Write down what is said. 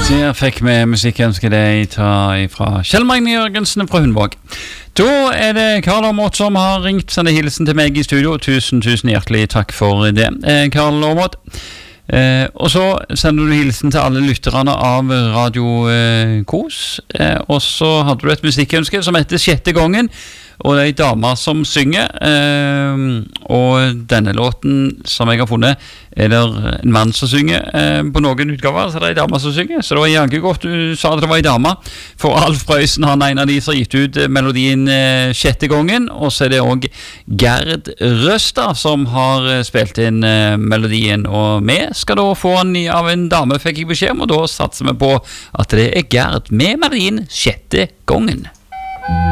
Der fikk vi musikkønske deg fra Kjell Magne Jørgensen fra Hundvåg. Da det Karl Aamodt som har ringt, sender hilsen til meg i studio. Tusen hjertelig takk for det, Karl Aamodt. Og så sender du hilsen til alle lytterne av Radio Kos. Og så hadde du et musikkønske som heter Sjette gangen, og det en dame som synger. Og denne låten som jeg har funnet, det en mann som synger på noen utgaver, så det en dame som synger. Så det var jaggu godt du sa at det var en dame. For Alf Prøysen, han en av de som har gitt ut melodien Sjette gangen, og så det også Gerd Røstad som har spilt inn melodien, og vi skal da få den av en dame, fikk jeg beskjed om, og da satser vi på at det Gerd med melodien Sjette gangen.